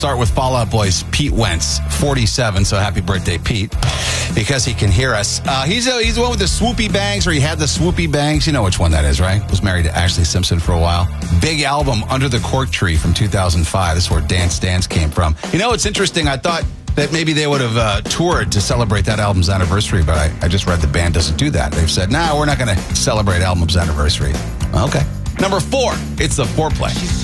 Start with Fall Out Boy's Pete Wentz, 47, so happy birthday, Pete, because he can hear us. He's the one with the swoopy bangs, or he had the swoopy bangs. You know which one that is, right? Was married to Ashley Simpson for a while. Big album, Under the Cork Tree from 2005. This is where Dance Dance came from. You know, it's interesting. I thought that maybe they would have toured to celebrate that album's anniversary, but I just read the band doesn't do that. They've said, we're not going to celebrate album's anniversary. Okay. Number 4, it's the Foreplay.